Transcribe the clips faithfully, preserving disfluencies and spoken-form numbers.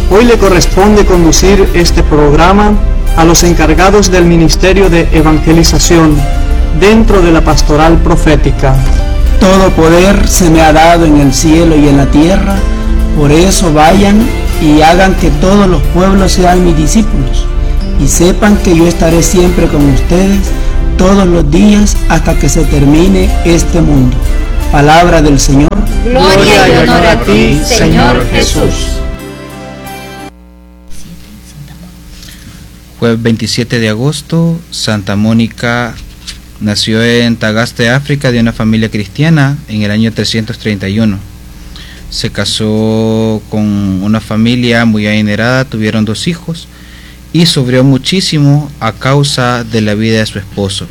Hoy le corresponde conducir este programa a los encargados del Ministerio de Evangelización dentro de la Pastoral Profética. Todo poder se me ha dado en el cielo y en la tierra, por eso vayan y hagan que todos los pueblos sean mis discípulos, y sepan que yo estaré siempre con ustedes todos los días hasta que se termine este mundo. Palabra del Señor. Gloria y honor a ti, Señor Jesús. Jueves veintisiete de agosto, Santa Mónica nació en Tagaste, África, de una familia cristiana en el año trescientos treinta y uno. Se casó con una familia muy adinerada, tuvieron dos hijos y sufrió muchísimo a causa de la vida de su esposo,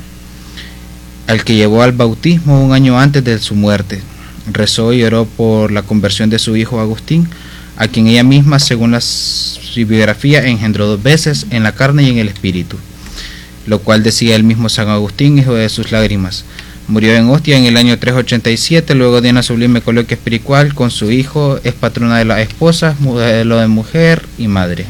al que llevó al bautismo un año antes de su muerte. Rezó y oró por la conversión de su hijo Agustín, a quien ella misma, según la biografía, engendró dos veces, en la carne y en el espíritu, lo cual decía el mismo San Agustín, hijo de sus lágrimas. Murió en Ostia en el año trescientos ochenta y siete, luego de una sublime coloquia espiritual con su hijo. Es patrona de las esposas, modelo de mujer y madre.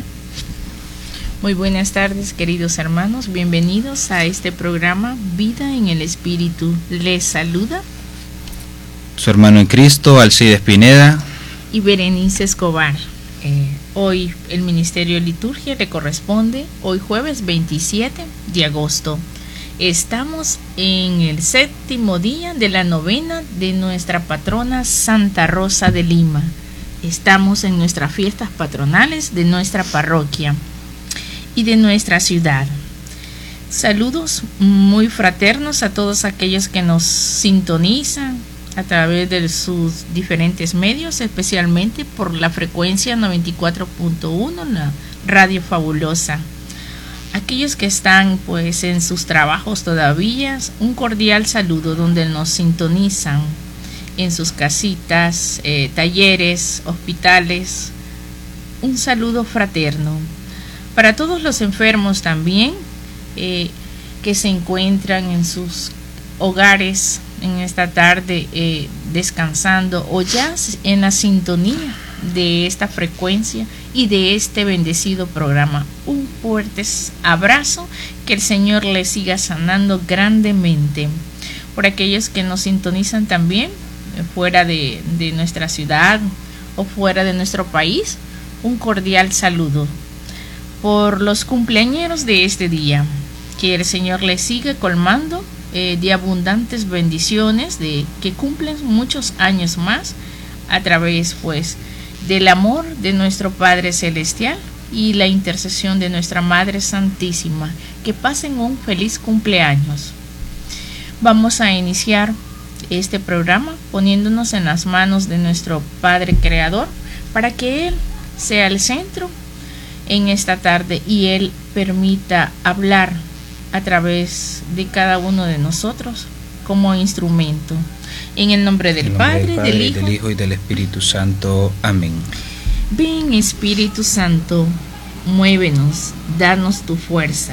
Muy buenas tardes, queridos hermanos, bienvenidos a este programa Vida en el Espíritu. Les saluda su hermano en Cristo, Alcides Pineda y Berenice Escobar. Eh, hoy el Ministerio de Liturgia le corresponde, hoy jueves veintisiete de agosto. Estamos en el séptimo día de la novena de nuestra patrona Santa Rosa de Lima. Estamos en nuestras fiestas patronales de nuestra parroquia y de nuestra ciudad. Saludos muy fraternos a todos aquellos que nos sintonizan a través de sus diferentes medios, especialmente por la frecuencia noventa y cuatro punto uno, la Radio Fabulosa. Aquellos que están pues en sus trabajos todavía, un cordial saludo donde nos sintonizan en sus casitas, eh, talleres, hospitales. Un saludo fraterno. Para todos los enfermos también, eh, que se encuentran en sus hogares en esta tarde eh, descansando o ya en la sintonía de esta frecuencia y de este bendecido programa. Un fuerte abrazo, que el Señor les siga sanando grandemente. Por aquellos que nos sintonizan también eh, fuera de, de nuestra ciudad o fuera de nuestro país, un cordial saludo. Por los cumpleañeros de este día, que el Señor les siga colmando eh, de abundantes bendiciones, de que cumplen muchos años más a través pues del amor de nuestro Padre Celestial y la intercesión de nuestra Madre Santísima. Que pasen un feliz cumpleaños. Vamos a iniciar este programa poniéndonos en las manos de nuestro Padre Creador, para que Él sea el centro en esta tarde y Él permita hablar a través de cada uno de nosotros como instrumento. En el nombre del, nombre Padre, del Padre, del Hijo, del Hijo y del Espíritu Santo. Amén. Ven, Espíritu Santo, muévenos, danos tu fuerza.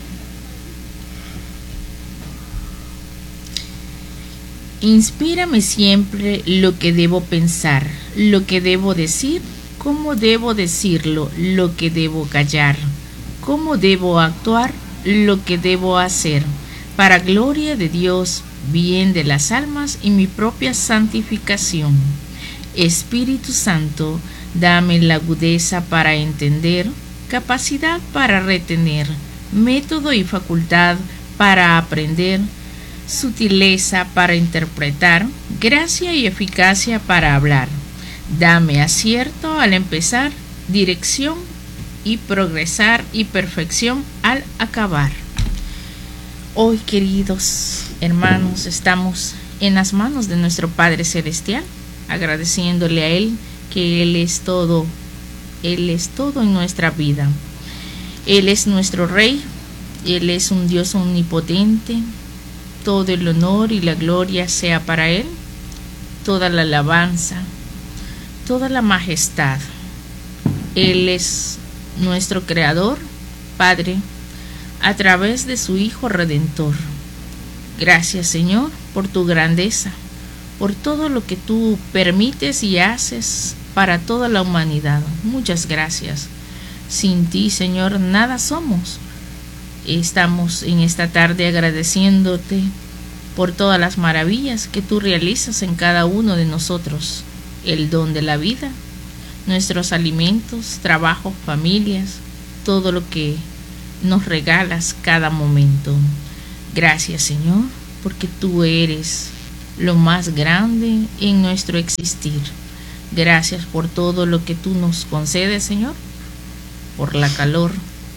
Inspírame siempre lo que debo pensar, lo que debo decir, cómo debo decirlo, lo que debo callar, cómo debo actuar, lo que debo hacer, para gloria de Dios, bien de las almas y mi propia santificación. Espíritu Santo, dame la agudeza para entender, capacidad para retener, método y facultad para aprender, sutileza para interpretar, gracia y eficacia para hablar. Dame acierto al empezar, dirección y progresar y perfección al acabar. Hoy, queridos hermanos, estamos en las manos de nuestro Padre Celestial, agradeciéndole a Él que Él es todo, Él es todo en nuestra vida. Él es nuestro Rey, Él es un Dios omnipotente. Todo el honor y la gloria sea para Él, toda la alabanza, toda la majestad. Él es nuestro Creador, Padre, a través de su Hijo Redentor. Gracias, Señor, por tu grandeza, por todo lo que tú permites y haces para toda la humanidad. Muchas gracias. Sin ti, Señor, nada somos. Estamos en esta tarde agradeciéndote por todas las maravillas que tú realizas en cada uno de nosotros, el don de la vida, nuestros alimentos, trabajo, familias, todo lo que nos regalas cada momento. Gracias, Señor, porque tú eres lo más grande en nuestro existir. Gracias por todo lo que tú nos concedes, Señor, por la calor,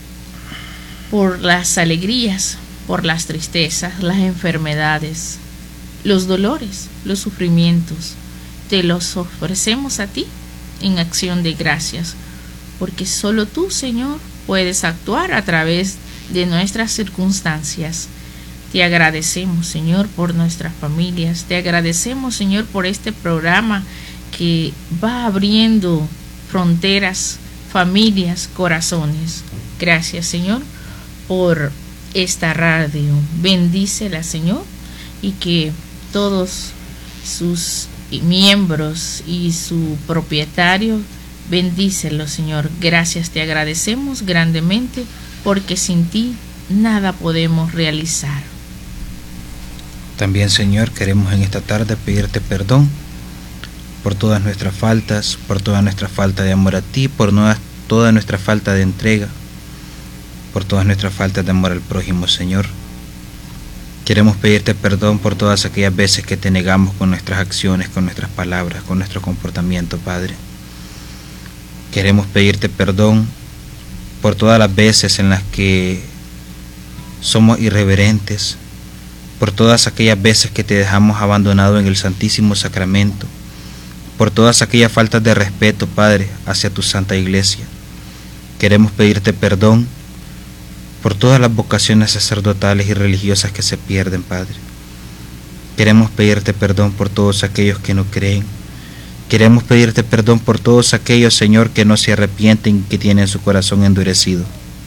por las alegrías, por las tristezas, las enfermedades, los dolores, los sufrimientos. Te los ofrecemos a ti en acción de gracias, porque solo tú, Señor, puedes actuar a través de nuestras circunstancias. Te agradecemos, Señor, por nuestras familias. Te agradecemos, Señor, por este programa que va abriendo fronteras, familias, corazones. Gracias, Señor, por esta radio. Bendícela, Señor, y que todos sus miembros y su propietario, bendícelo, Señor. Gracias, te agradecemos grandemente, porque sin ti nada podemos realizar. También, Señor, queremos en esta tarde pedirte perdón por todas nuestras faltas, por toda nuestra falta de amor a ti, por no, toda nuestra falta de entrega, por todas nuestras faltas de amor al prójimo, Señor. Queremos pedirte perdón por todas aquellas veces que te negamos con nuestras acciones, con nuestras palabras, con nuestro comportamiento, Padre. Queremos pedirte perdón por todas las veces en las que somos irreverentes, por todas aquellas veces que te dejamos abandonado en el Santísimo Sacramento, por todas aquellas faltas de respeto, Padre, hacia tu Santa Iglesia. Queremos pedirte perdón por todas las vocaciones sacerdotales y religiosas que se pierden, Padre. Queremos pedirte perdón por todos aquellos que no creen. Queremos pedirte perdón por todos aquellos, Señor, que no se arrepienten y que tienen su corazón endurecido.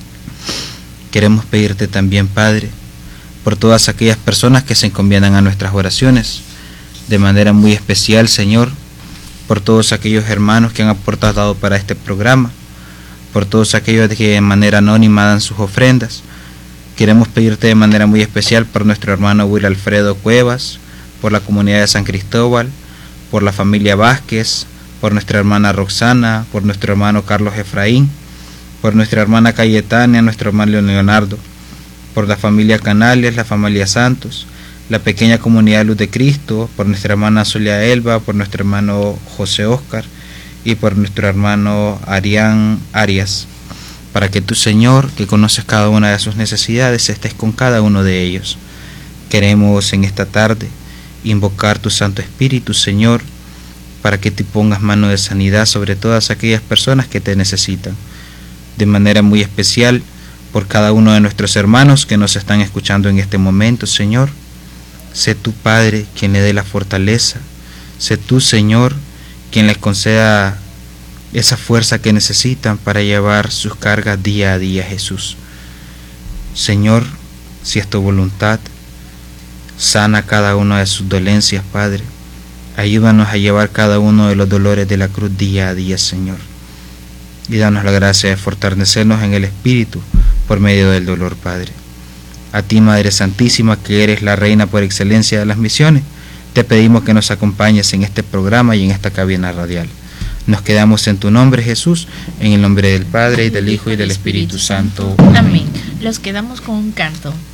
Queremos pedirte también, Padre, por todas aquellas personas que se encomiendan a nuestras oraciones, de manera muy especial, Señor, por todos aquellos hermanos que han aportado para este programa, por todos aquellos que de manera anónima dan sus ofrendas. Queremos pedirte de manera muy especial por nuestro hermano Will Alfredo Cuevas, por la comunidad de San Cristóbal, por la familia Vázquez, por nuestra hermana Roxana, por nuestro hermano Carlos Efraín, por nuestra hermana Cayetania, nuestro hermano Leonardo, por la familia Canales, la familia Santos, la pequeña comunidad Luz de Cristo, por nuestra hermana Zulia Elba, por nuestro hermano José Oscar y por nuestro hermano Arián Arias, para que tú, Señor, que conoces cada una de sus necesidades, estés con cada uno de ellos. Queremos en esta tarde invocar tu Santo Espíritu, Señor, para que te pongas mano de sanidad sobre todas aquellas personas que te necesitan, de manera muy especial por cada uno de nuestros hermanos que nos están escuchando en este momento, Señor. Sé tú, Padre, quien le dé la fortaleza. Sé tú, Señor, quien les conceda esa fuerza que necesitan para llevar sus cargas día a día, Jesús. Señor, si es tu voluntad, sana cada una de sus dolencias, Padre. Ayúdanos a llevar cada uno de los dolores de la cruz día a día, Señor. Y danos la gracia de fortalecernos en el Espíritu por medio del dolor, Padre. A ti, Madre Santísima, que eres la Reina por excelencia de las misiones, te pedimos que nos acompañes en este programa y en esta cabina radial. Nos quedamos en tu nombre, Jesús, en el nombre del Padre, y del Hijo, y del Espíritu Santo. Amén. Los quedamos con un canto.